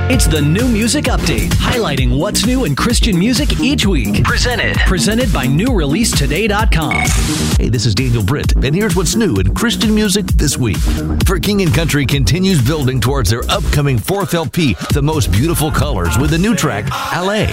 It's the New Music Update, highlighting what's new in Christian music each week. Presented by NewReleaseToday.com. Hey, this is Daniel Britt, and here's what's new in Christian music this week. For King & Country continues building towards their upcoming 4th LP, The Most Beautiful Colors, with the new track, Allez.